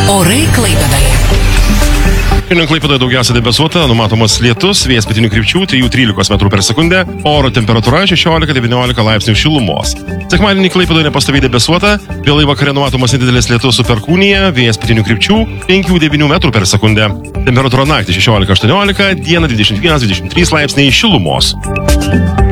Orai Klaipėdoje. Šiandien Klaipėdoje daugiausia debesuota, numatomas lietus, vėjas pietinių krypčių 3-13 metrų per sekundę, oro temperatūra 16-19 laipsnių šilumos. Sekmadienį Klaipėdoje nepastoviai debesuota, vėlai vakare numatomas nedidelis lietus su perkūnija, vėjas pietinių krypčių 5-9 metrų per sekundę. Temperatūra naktį 16-18, dieną 21-23 laipsniai šilumos.